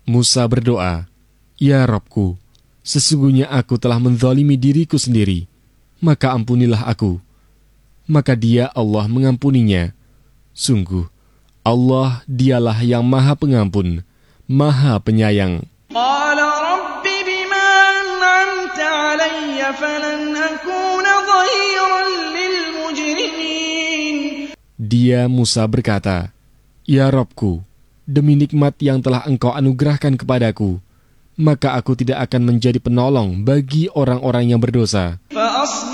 Musa berdoa, "Ya Rabbku, sesungguhnya aku telah menzalimi diriku sendiri, maka ampunilah aku." Maka dia Allah mengampuninya. Sungguh, Allah dialah yang maha pengampun, maha penyayang. قال رب بما أنعمت علي فلن أكون ظهيرا للمجرمين. Dia Musa berkata, "Ya Rabbku, demi nikmat yang telah Engkau anugerahkan kepadaku, maka aku tidak akan menjadi penolong bagi orang-orang yang berdosa."